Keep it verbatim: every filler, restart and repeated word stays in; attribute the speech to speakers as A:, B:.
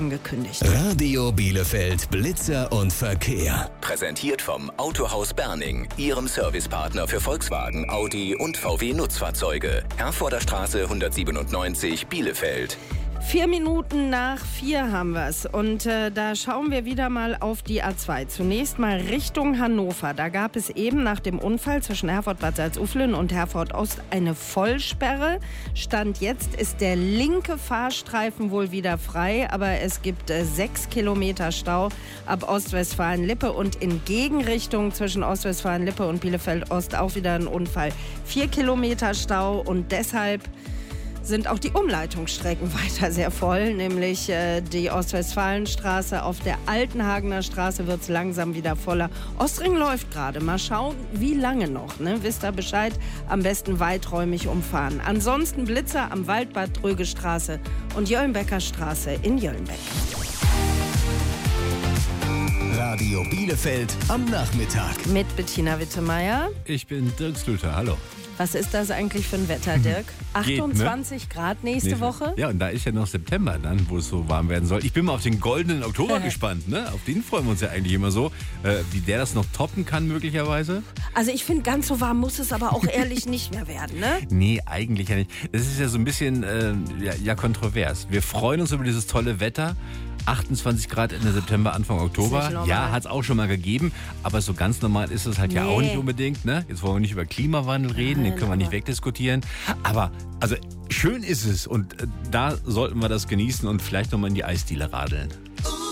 A: angekündigt.
B: Radio Bielefeld Blitzer und Verkehr.
C: Präsentiert vom Autohaus Berning, Ihrem Servicepartner für Volkswagen, Audi und V W Nutzfahrzeuge. Herforder Straße hundertsiebenundneunzig, Bielefeld.
A: Vier Minuten nach vier haben wir es und äh, da schauen wir wieder mal auf die A zwei. Zunächst mal Richtung Hannover. Da gab es eben nach dem Unfall zwischen Herford-Bad Salzuflen und Herford-Ost eine Vollsperre. Stand jetzt ist der linke Fahrstreifen wohl wieder frei, aber es gibt äh, sechs Kilometer Stau ab Ostwestfalen-Lippe und in Gegenrichtung zwischen Ostwestfalen-Lippe und Bielefeld-Ost auch wieder ein Unfall. Vier Kilometer Stau und deshalb sind auch die Umleitungsstrecken weiter sehr voll, nämlich äh, die Ostwestfalenstraße. Auf der Altenhagener Straße wird es langsam wieder voller. Ostring läuft gerade. Mal schauen, wie lange noch. Ne? Wisst ihr Bescheid? Am besten weiträumig umfahren. Ansonsten Blitzer am Waldbad-Dröge-Straße und Jöllenbecker Straße in Jöllenbeck.
B: Radio Bielefeld am Nachmittag.
A: Mit Bettina Wittemeier.
D: Ich bin Dirk Slüter, hallo.
A: Was ist das eigentlich für ein Wetter, Dirk? achtundzwanzig
D: Geht, ne?
A: Grad nächste
D: Nächste.
A: Woche?
D: Ja, und da ist ja noch September dann, wo es so warm werden soll. Ich bin mal auf den goldenen Oktober gespannt, ne? Auf den freuen wir uns ja eigentlich immer so. Äh, wie der das noch toppen kann möglicherweise.
A: Also ich finde, ganz so warm muss es aber auch ehrlich nicht mehr werden, ne?
D: Nee, eigentlich ja nicht. Das ist ja so ein bisschen äh, ja, ja, kontrovers. Wir freuen uns über dieses tolle Wetter. achtundzwanzig Grad Ende September, Anfang Oktober. Ja, hat es auch schon mal gegeben. Aber so ganz normal ist es halt nee. ja auch nicht unbedingt. Ne? Jetzt wollen wir nicht über Klimawandel reden, Nein, den können wir nicht wegdiskutieren. Aber also schön ist es und äh, da sollten wir das genießen und vielleicht nochmal in die Eisdiele radeln.